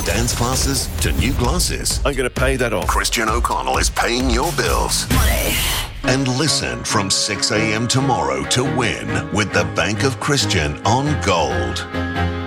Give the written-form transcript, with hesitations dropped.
dance classes to new glasses, I'm going to pay that off. Christian O'Connell is paying your bills. Money. And listen from 6 a.m. tomorrow to win with the Bank of Christian on Gold.